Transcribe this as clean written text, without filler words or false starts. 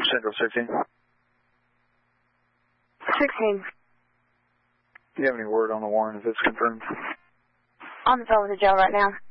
Central 16. 16. Do you have any word on the warrant if it's confirmed? On the phone with the jail right now.